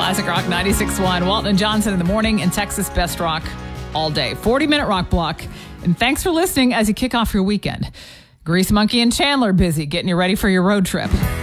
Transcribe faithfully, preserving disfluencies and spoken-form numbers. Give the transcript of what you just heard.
Classic Rock ninety-six point one. Walton and Johnson in the morning, and Texas Best Rock all day. forty-minute rock block. And thanks for listening as you kick off your weekend. Grease Monkey and Chandler busy getting you ready for your road trip.